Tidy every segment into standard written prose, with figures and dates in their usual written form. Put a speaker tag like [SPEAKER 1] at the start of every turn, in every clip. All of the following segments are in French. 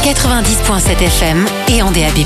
[SPEAKER 1] 90.7 FM et en DAB+.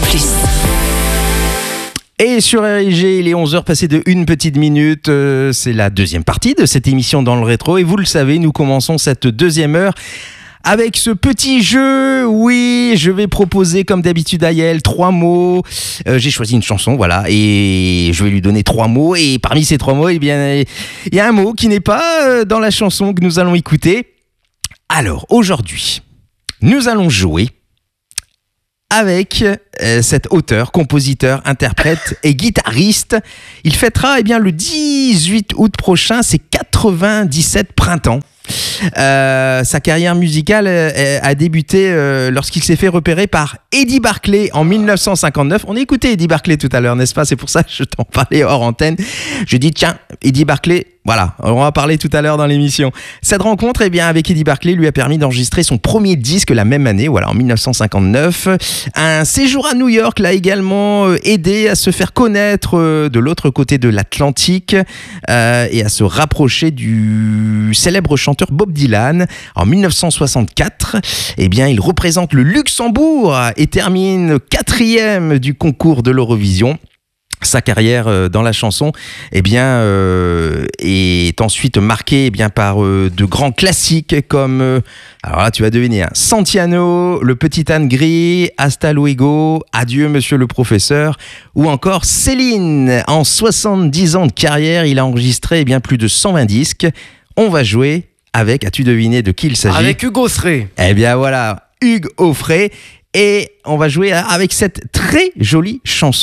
[SPEAKER 2] Et sur RIG, il est 11h passé de une petite minute. C'est la deuxième partie de cette émission dans le rétro. Et vous le savez, nous commençons cette deuxième heure avec ce petit jeu. Oui, je vais proposer comme d'habitude à Yael 3 mots. J'ai choisi une chanson, voilà, et je vais lui donner 3 mots. Et parmi ces 3 mots, eh bien, il y a un mot qui n'est pas dans la chanson que nous allons écouter. Alors, aujourd'hui, nous allons jouer avec cet auteur, compositeur, interprète et guitariste. Il fêtera le 18 août prochain ses 97 printemps. Sa carrière musicale a débuté lorsqu'il s'est fait repérer par Eddie Barclay en 1959. On a écouté Eddie Barclay tout à l'heure, n'est-ce pas? C'est pour ça que je t'en parlais hors antenne. Je dis tiens, Eddie Barclay, voilà, on va en parler tout à l'heure dans l'émission. Cette rencontre avec Eddie Barclay lui a permis d'enregistrer son premier disque la même année, voilà, en 1959. Un séjour à New York l'a également aidé à se faire connaître de l'autre côté de l'Atlantique et à se rapprocher du célèbre chanteur Bob Dylan. En 1964, il représente le Luxembourg et termine 4e du concours de l'Eurovision. Sa carrière dans la chanson est ensuite marquée par de grands classiques comme, alors là tu vas deviner, Santiano, Le Petit Âne Gris, Hasta Luego, Adieu Monsieur le Professeur, ou encore Céline. En 70 ans de carrière, il a enregistré plus de 120 disques. On va jouer avec, as-tu deviné de qui il s'agit?
[SPEAKER 3] Avec Hugues Aufray.
[SPEAKER 2] Voilà, Hugues Aufray. Et on va jouer avec cette très jolie chanson.